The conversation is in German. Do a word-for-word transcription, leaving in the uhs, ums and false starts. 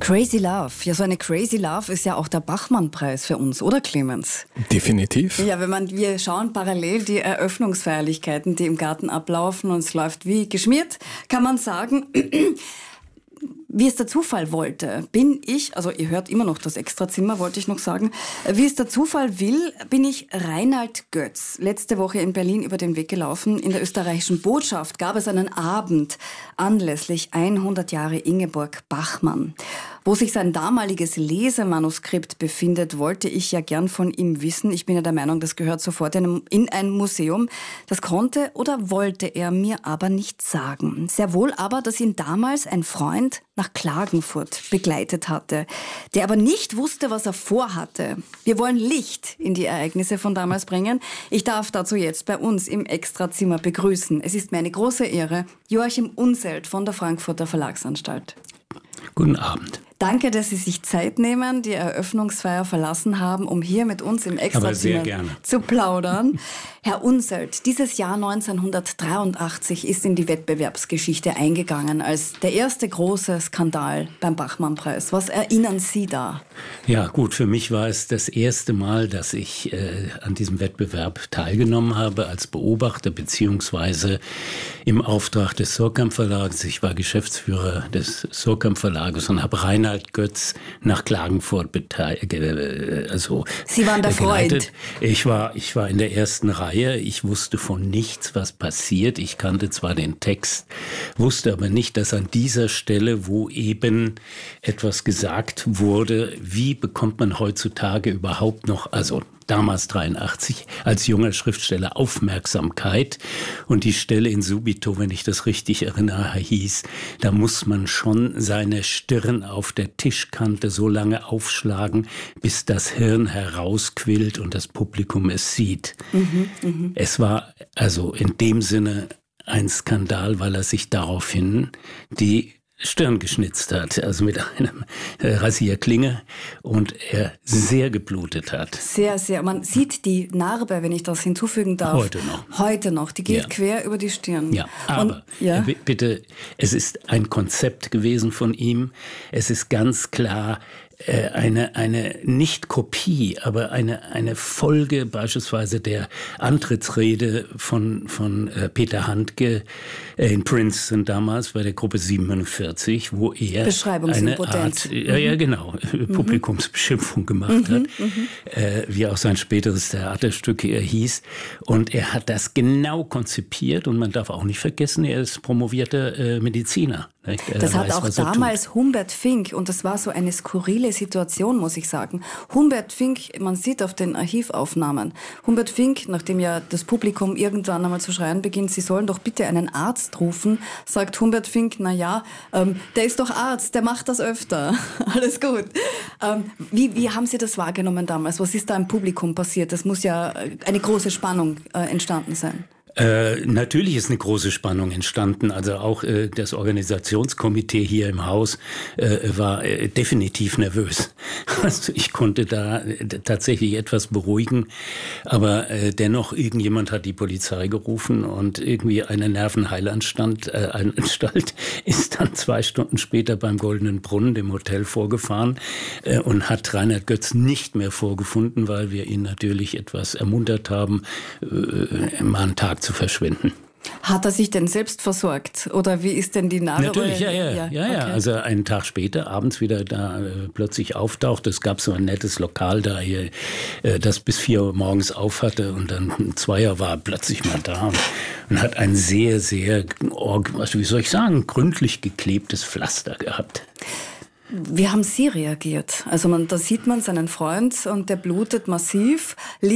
Crazy Love. Ja, so eine Crazy Love ist ja auch der Bachmann-Preis für uns, oder Clemens? Definitiv. Ja, wenn man, wir schauen parallel die Eröffnungsfeierlichkeiten, die im Garten ablaufen und es läuft wie geschmiert, kann man sagen, wie es der Zufall wollte, bin ich, also ihr hört immer noch das Extrazimmer, wollte ich noch sagen, wie es der Zufall will, bin ich Reinhard Götz letzte Woche in Berlin über den Weg gelaufen. In der österreichischen Botschaft gab es einen Abend anlässlich hundert Jahre Ingeborg Bachmann. Wo sich sein damaliges Lesemanuskript befindet, wollte ich ja gern von ihm wissen. Ich bin ja der Meinung, das gehört sofort in ein Museum. Das konnte oder wollte er mir aber nicht sagen. Sehr wohl aber, dass ihn damals ein Freund nach Klagenfurt begleitet hatte, der aber nicht wusste, was er vorhatte. Wir wollen Licht in die Ereignisse von damals bringen. Ich darf dazu jetzt bei uns im Extrazimmer begrüßen. Es ist mir eine große Ehre, Joachim Unselt von der Frankfurter Verlagsanstalt. Guten Abend. Danke, dass Sie sich Zeit nehmen, die Eröffnungsfeier verlassen haben, um hier mit uns im Extrazimmer zu plaudern. Herr Unselt, dieses Jahr neunzehnhundertdreiundachtzig ist in die Wettbewerbsgeschichte eingegangen als der erste große Skandal beim Bachmann-Preis. Was erinnern Sie da? Ja gut, für mich war es das erste Mal, dass ich äh, an diesem Wettbewerb teilgenommen habe als Beobachter beziehungsweise im Auftrag des Surkamp Verlags. Ich war Geschäftsführer des Surkamp Verlages und habe Reinhard Götz nach Klagenfurt beteiligt. Also, Sie waren der begleitet. Freund. Ich war, ich war in der ersten Reihe. Ich wusste von nichts, was passiert. Ich kannte zwar den Text, wusste aber nicht, dass an dieser Stelle, wo eben etwas gesagt wurde, wie bekommt man heutzutage überhaupt noch, also damals dreiundachtzig, als junger Schriftsteller Aufmerksamkeit. Und die Stelle in Subito, wenn ich das richtig erinnere, hieß, da muss man schon seine Stirn auf der Tischkante so lange aufschlagen, bis das Hirn herausquillt und das Publikum es sieht. Mhm, mh. Es war also in dem Sinne ein Skandal, weil er sich daraufhin die Stirn geschnitzt hat, also mit einem Rasierklinge, und er sehr geblutet hat. Sehr, sehr. Man sieht die Narbe, wenn ich das hinzufügen darf. Heute noch. Heute noch. Die geht ja quer über die Stirn. Ja, aber und, ja? B- bitte, es ist ein Konzept gewesen von ihm. Es ist ganz klar eine, eine nicht Kopie, aber eine, eine Folge beispielsweise der Antrittsrede von, von Peter Handke in Princeton damals bei der Gruppe siebenundvierzig, wo er eine Art, mhm. ja, ja genau, mhm. Publikumsbeschimpfung gemacht hat, mhm. äh, wie auch sein späteres Theaterstück hier hieß. Und er hat das genau konzipiert, und man darf auch nicht vergessen, er ist promovierter äh, Mediziner. Das hat weiß, auch damals tut. Humbert Fink, und das war so eine skurrile Situation, muss ich sagen. Humbert Fink, man sieht auf den Archivaufnahmen, Humbert Fink, nachdem ja das Publikum irgendwann einmal zu schreien beginnt, sie sollen doch bitte einen Arzt rufen, sagt Humbert Fink, na ja, ähm, der ist doch Arzt, der macht das öfter. Alles gut. Ähm, wie, wie haben Sie das wahrgenommen damals? Was ist da im Publikum passiert? Das muss ja eine große Spannung äh, entstanden sein. Äh, natürlich ist eine große Spannung entstanden. Also auch äh, das Organisationskomitee hier im Haus äh, war äh, definitiv nervös. Also ich konnte da äh, tatsächlich etwas beruhigen, aber äh, dennoch irgendjemand hat die Polizei gerufen, und irgendwie eine Nervenheilanstalt äh, Anstalt ist dann zwei Stunden später beim Goldenen Brunnen, dem Hotel, vorgefahren äh, und hat Reinhard Götz nicht mehr vorgefunden, weil wir ihn natürlich etwas ermuntert haben, äh, mal einen Tag zu verschwinden. Hat er sich denn selbst versorgt? Oder wie ist denn die Narbe? Natürlich, ja, ja, ja, ja, okay. ja. Also einen Tag später, abends wieder da äh, plötzlich auftaucht. Es gab so ein nettes Lokal da hier, äh, das bis vier Uhr morgens auf hatte, und dann um zwei Uhr war plötzlich mal da und, und hat ein sehr, sehr, was, wie soll ich sagen, gründlich geklebtes Pflaster gehabt. Wie haben Sie reagiert? Also man, da sieht man seinen Freund, und der blutet massiv.